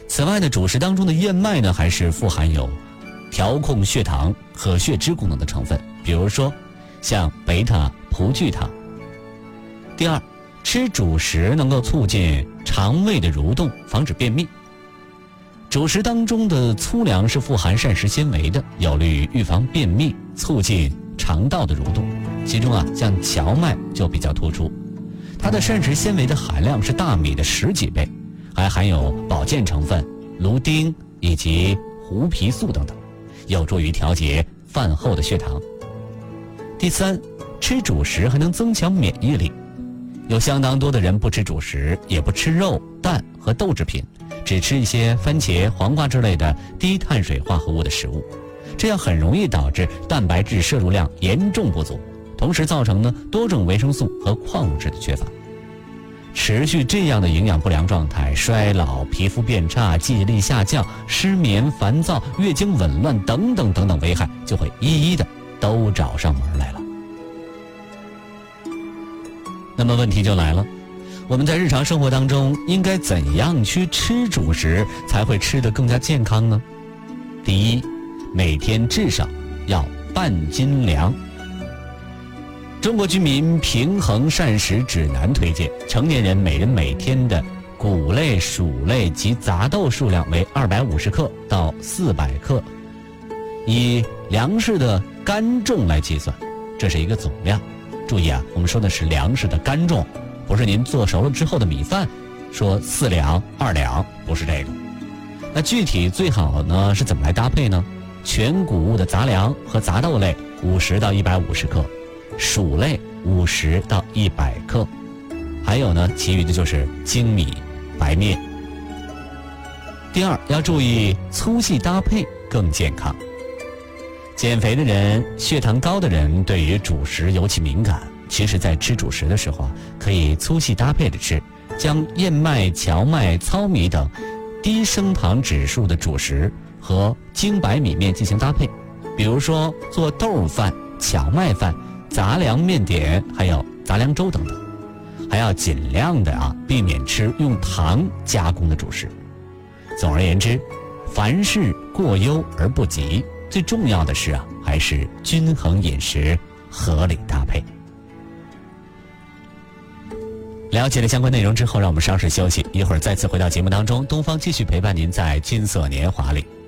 此外呢，主食当中的燕麦呢，还是富含有调控血糖和血脂功能的成分，比如说像贝塔葡聚糖。第二，吃主食能够促进肠胃的蠕动，防止便秘。主食当中的粗粮是富含膳食纤维的，有利于预防便秘，促进肠道的蠕动。其中像荞麦就比较突出，它的膳食纤维的含量是大米的10几倍，还含有保健成分芦丁以及胡皮素等等，有助于调节饭后的血糖。第三，吃主食还能增强免疫力。有相当多的人不吃主食，也不吃肉、蛋和豆制品，只吃一些番茄、黄瓜之类的低碳水化合物的食物，这样很容易导致蛋白质摄入量严重不足，同时造成多种维生素和矿物质的缺乏。持续这样的营养不良状态，衰老、皮肤变差、记忆力下降、失眠、烦躁、月经紊乱等等等等危害就会一一的都找上门来了。那么问题就来了，我们在日常生活当中应该怎样去吃主食才会吃得更加健康呢？第一，每天至少要半斤粮。中国居民平衡膳食指南推荐，成年人每天的谷类、薯类及杂豆数量为250克到400克，以粮食的干重来计算，这是一个总量。注意我们说的是粮食的干重，不是您做熟了之后的米饭，说4两、2两，不是这个。那具体最好呢是怎么来搭配呢？全谷物的杂粮和杂豆类50到150克，薯类50到100克，还有其余的就是精米、白面。第二，要注意粗细搭配更健康。减肥的人、血糖高的人对于主食尤其敏感，其实在吃主食的时候可以粗细搭配的吃，将燕麦、荞麦、糙米等低升糖指数的主食和精白米面进行搭配，比如说做豆饭、荞麦饭、杂粮面点，还有杂粮粥等等。还要尽量的避免吃用糖加工的主食。总而言之，凡事过犹而不及，最重要的是还是均衡饮食，合理搭配。了解了相关内容之后，让我们稍事休息，一会儿再次回到节目当中，东方继续陪伴您在金色年华里。